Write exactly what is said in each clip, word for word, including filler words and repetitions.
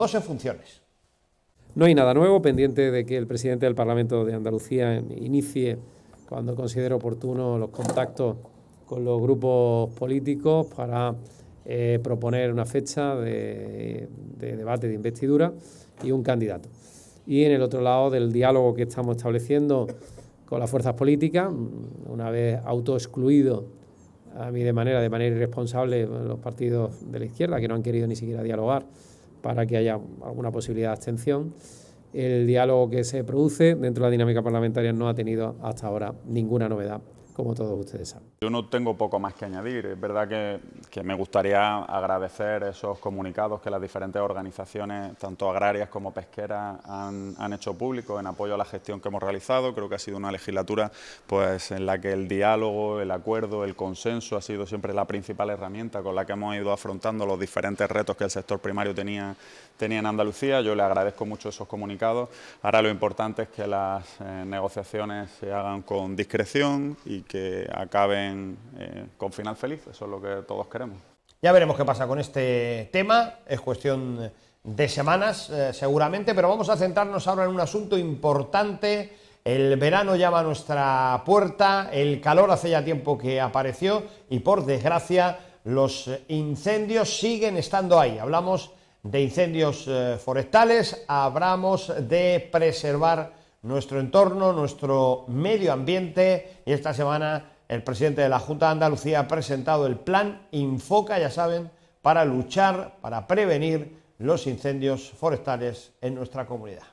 Dos en funciones. No hay nada nuevo, pendiente de que el presidente del Parlamento de Andalucía inicie, cuando considere oportuno, los contactos con los grupos políticos para eh, proponer una fecha de, de debate de investidura y un candidato. Y en el otro lado del diálogo que estamos estableciendo con las fuerzas políticas, una vez autoexcluido a mí de manera, de manera irresponsable los partidos de la izquierda, que no han querido ni siquiera dialogar para que haya alguna posibilidad de abstención. El diálogo que se produce dentro de la dinámica parlamentaria no ha tenido hasta ahora ninguna novedad, como todos ustedes saben. Yo no tengo poco más que añadir. Es verdad que, que me gustaría agradecer esos comunicados que las diferentes organizaciones, tanto agrarias como pesqueras, han, han hecho públicos en apoyo a la gestión que hemos realizado. Creo que ha sido una legislatura pues, en la que el diálogo, el acuerdo, el consenso ha sido siempre la principal herramienta con la que hemos ido afrontando los diferentes retos que el sector primario tenía, tenía en Andalucía. Yo le agradezco mucho esos comunicados. Ahora lo importante es que las eh, negociaciones se hagan con discreción y que acaben eh, con final feliz. Eso es lo que todos queremos. Ya veremos qué pasa con este tema, es cuestión de semanas eh, seguramente, pero vamos a centrarnos ahora en un asunto importante. El verano llama a nuestra puerta, el calor hace ya tiempo que apareció y por desgracia los incendios siguen estando ahí. Hablamos de incendios eh, forestales, hablamos de preservar nuestro entorno, nuestro medio ambiente, y esta semana el presidente de la Junta de Andalucía ha presentado el plan Infoca, ya saben, para luchar, para prevenir los incendios forestales en nuestra comunidad.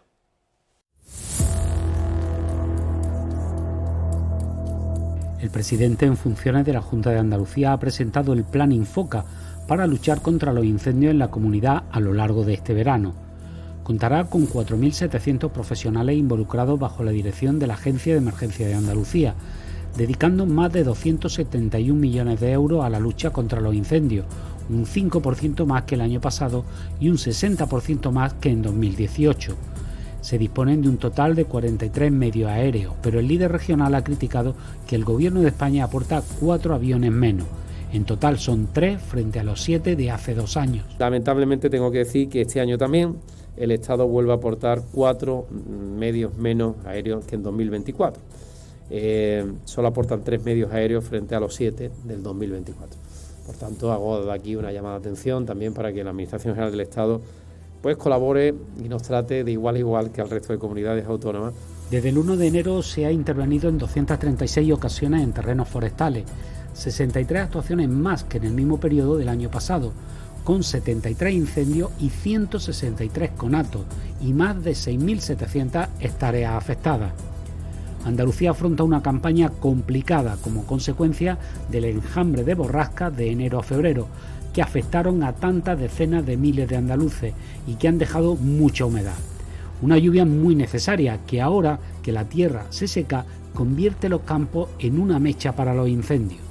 El presidente en funciones de la Junta de Andalucía ha presentado el plan Infoca para luchar contra los incendios en la comunidad a lo largo de este verano. Contará con cuatro mil setecientos profesionales involucrados bajo la dirección de la Agencia de Emergencia de Andalucía, dedicando más de doscientos setenta y un millones de euros a la lucha contra los incendios, un cinco por ciento más que el año pasado y un sesenta por ciento más que en dos mil dieciocho. Se disponen de un total de cuarenta y tres medios aéreos, pero el líder regional ha criticado que el Gobierno de España aporta cuatro aviones menos. En total son tres frente a los siete de hace dos años. Lamentablemente tengo que decir que este año también el Estado vuelve a aportar cuatro medios menos aéreos que en dos mil veinticuatro. Eh, solo aportan tres medios aéreos frente a los siete del dos mil veinticuatro. Por tanto, hago de aquí una llamada de atención también para que la Administración General del Estado pues colabore y nos trate de igual a igual que al resto de comunidades autónomas. Desde el uno de enero se ha intervenido en doscientas treinta y seis ocasiones en terrenos forestales, sesenta y tres actuaciones más que en el mismo periodo del año pasado, con setenta y tres incendios y ciento sesenta y tres conatos y más de seis mil setecientas hectáreas afectadas. Andalucía afronta una campaña complicada como consecuencia del enjambre de borrascas de enero a febrero, que afectaron a tantas decenas de miles de andaluces y que han dejado mucha humedad. Una lluvia muy necesaria que ahora que la tierra se seca convierte los campos en una mecha para los incendios.